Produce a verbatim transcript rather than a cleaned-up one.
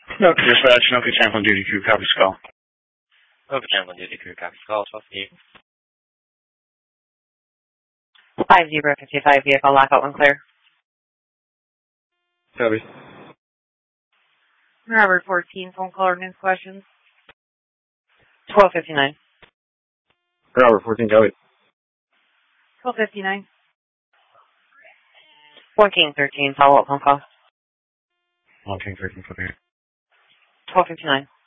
No, dispatch, no ten on duty crew, copy skull. Over ten on duty crew, copy skull, twelve feet. five zero fifty-five, vehicle lockout one clear. Copy. Robert fourteen, phone call ordinance questions. twelve fifty-nine. Robert fourteen, copy. twelve fifty-nine. one king thirteen, follow-up phone call. one king thirteen, copy. twelve fifty-nine.